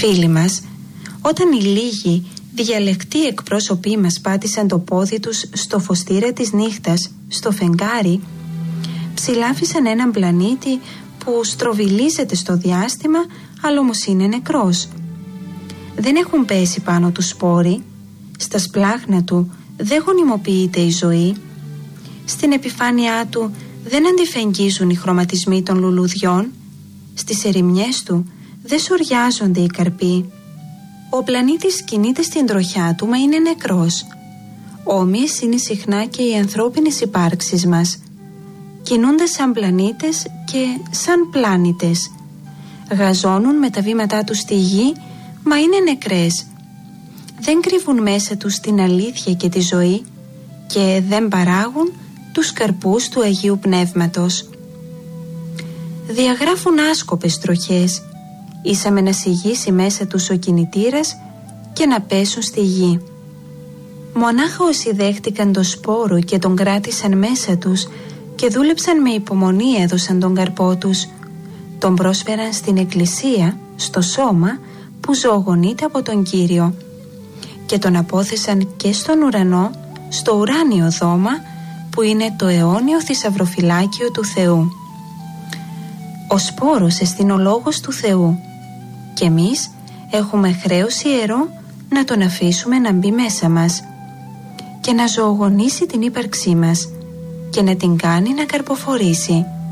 Φίλοι μας, όταν οι λίγοι διαλεκτοί εκπρόσωποι μας πάτησαν το πόδι τους στο φωστήρα της νύχτας, στο φεγγάρι, ψηλάφισαν έναν πλανήτη που στροβιλίζεται στο διάστημα, αλλά όμως είναι νεκρός. Δεν έχουν πέσει πάνω του σπόροι, στα σπλάχνα του δεν γονιμοποιείται η ζωή, στην επιφάνειά του δεν αντιφεγγίζουν οι χρωματισμοί των λουλουδιών, στις ερημιές του δεν σωριάζονται οι καρποί. Ο πλανήτης κινείται στην τροχιά του, μα είναι νεκρός. Όμοιες είναι συχνά και οι ανθρώπινες υπάρξεις μας. Κινούνται σαν πλανήτες και σαν πλάνητες. Γαζώνουν με τα βήματά τους στη γη, μα είναι νεκρές. Δεν κρύβουν μέσα τους την αλήθεια και τη ζωή και δεν παράγουν τους καρπούς του Αγίου Πνεύματος. Διαγράφουν άσκοπες τροχές, ήσαμε να σιγήσει μέσα τους ο κινητήρας και να πέσουν στη γη. Μονάχα όσοι δέχτηκαν το σπόρο και τον κράτησαν μέσα τους και δούλεψαν με υπομονή έδωσαν τον καρπό τους, τον πρόσφεραν στην Εκκλησία, στο σώμα που ζωογονείται από τον Κύριο, και τον απόθεσαν και στον ουρανό, στο ουράνιο δώμα που είναι το αιώνιο θησαυροφυλάκιο του Θεού. Ο σπόρος εστίν ο λόγος του Θεού και εμείς έχουμε χρέος ιερό να τον αφήσουμε να μπει μέσα μας και να ζωογονήσει την ύπαρξή μας και να την κάνει να καρποφορήσει.